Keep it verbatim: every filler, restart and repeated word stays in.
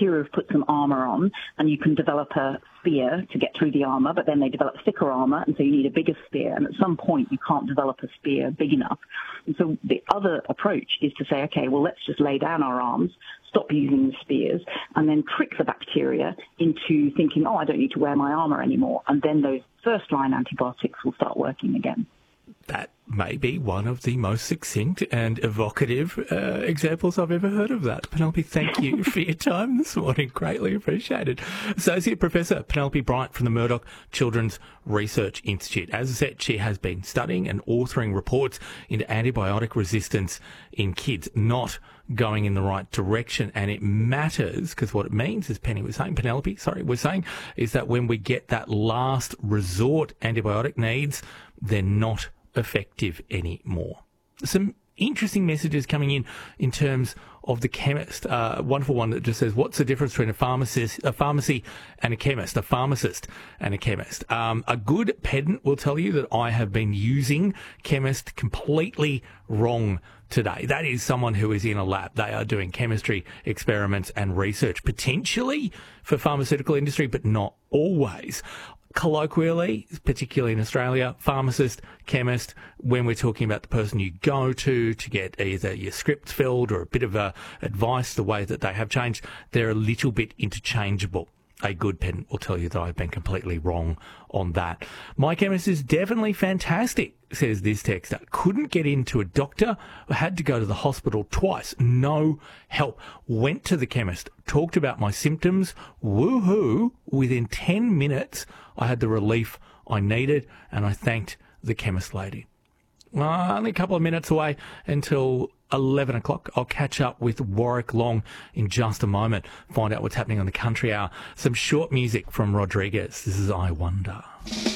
bacteria have put some armour on, and you can develop a spear to get through the armour, but then they develop thicker armour, and so you need a bigger spear. And at some point, you can't develop a spear big enough. And so the other approach is to say, okay, well, let's just lay down our arms, stop using the spears, and then trick the bacteria into thinking, oh, I don't need to wear my armour anymore. And then those first-line antibiotics will start working again. That may be one of the most succinct and evocative uh, examples I've ever heard of that. Penelope, thank you for your time this morning. Greatly appreciated. Associate Professor Penelope Bryant from the Murdoch Children's Research Institute. As I said, she has been studying and authoring reports into antibiotic resistance in kids, not going in the right direction. And it matters because what it means, as Penny was saying, Penelope, sorry, was saying, is that when we get that last resort antibiotic needs, they're not effective anymore. Some interesting messages coming in in terms of the chemist. Uh, a wonderful one that just says, what's the difference between a pharmacist, a pharmacy and a chemist, a pharmacist and a chemist? Um, a good pedant will tell you that I have been using chemist completely wrong today. That is someone who is in a lab. They are doing chemistry experiments and research, potentially for pharmaceutical industry, but not always. Colloquially, particularly in Australia, pharmacist, chemist, when we're talking about the person you go to to get either your script filled or a bit of a advice, the way that they have changed, they're a little bit interchangeable. A good pedant will tell you that I've been completely wrong on that. My chemist is definitely fantastic, says this texter. Couldn't get into a doctor. Had to go to the hospital twice. No help. Went to the chemist. Talked about my symptoms. Woohoo. Within ten minutes, I had the relief I needed, and I thanked the chemist lady. Well, only a couple of minutes away until eleven o'clock. I'll catch up with Warwick Long in just a moment, find out what's happening on the Country Hour. Some short music from Rodriguez. This is I Wonder.